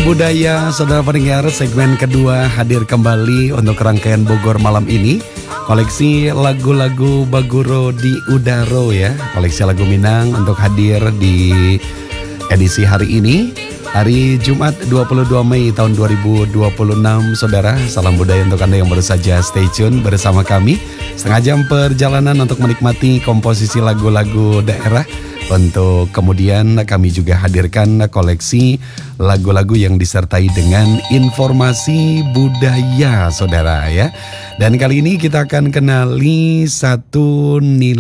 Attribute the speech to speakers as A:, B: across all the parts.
A: Budaya, saudara pendengar, segmen kedua hadir kembali untuk rangkaian Bogor malam ini. Koleksi lagu-lagu Baguro di Udaro ya. Koleksi lagu Minang untuk hadir di edisi hari ini. Hari Jumat 22 Mei tahun 2026, saudara. Salam budaya untuk Anda yang baru saja stay tune bersama kami. Setengah jam perjalanan untuk menikmati komposisi lagu-lagu daerah. Untuk kemudian kami juga hadirkan koleksi lagu-lagu yang disertai dengan informasi budaya, saudara ya. Dan kali ini kita akan kenali satu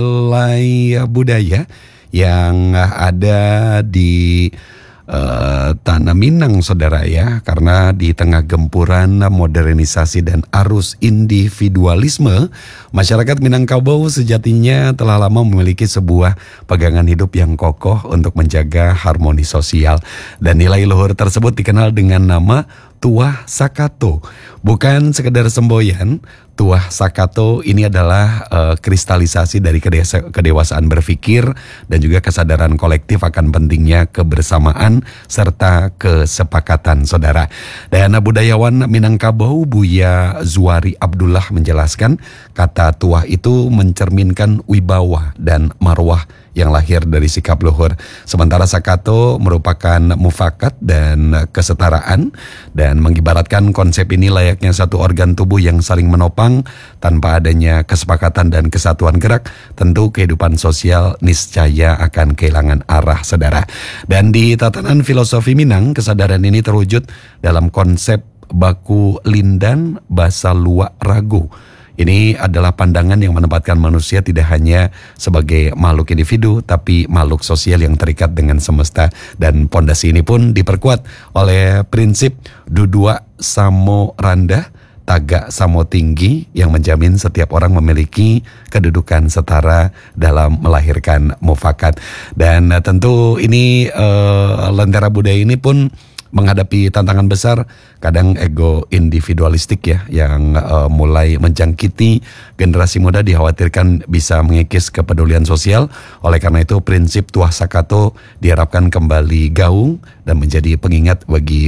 A: nilai budaya yang ada di tanah Minang, saudara ya. Karena di tengah gempuran modernisasi dan arus individualisme, masyarakat Minangkabau sejatinya telah lama memiliki sebuah pegangan hidup yang kokoh untuk menjaga harmoni sosial. Dan nilai luhur tersebut dikenal dengan nama Tuah Sakato. Bukan sekedar semboyan, Tuah Sakato ini adalah kristalisasi dari kedewasaan berpikir dan juga kesadaran kolektif akan pentingnya kebersamaan serta kesepakatan, saudara. Dan budayawan Minangkabau Buya Zuari Abdullah menjelaskan, kata tuah itu mencerminkan wibawa dan marwah yang lahir dari sikap luhur. Sementara Sakato merupakan mufakat dan kesetaraan dan mengibaratkan konsep ini layaknya satu organ tubuh yang saling menopang. Tanpa adanya kesepakatan dan kesatuan gerak, tentu kehidupan sosial niscaya akan kehilangan arah, saudara. Dan di tatanan filosofi Minang, kesadaran ini terwujud dalam konsep baku lindan basa luak ragu. Ini adalah pandangan yang menempatkan manusia tidak hanya sebagai makhluk individu, tapi makhluk sosial yang terikat dengan semesta. Dan pondasi ini pun diperkuat oleh prinsip dudua samo randa, taga samo tinggi, yang menjamin setiap orang memiliki kedudukan setara dalam melahirkan mufakat. Dan tentu ini lentera budaya ini pun menghadapi tantangan besar, kadang ego individualistik ya, yang mulai menjangkiti generasi muda dikhawatirkan bisa mengikis kepedulian sosial. Oleh karena itu prinsip Tuah Sakato diharapkan kembali gaung dan menjadi pengingat bagi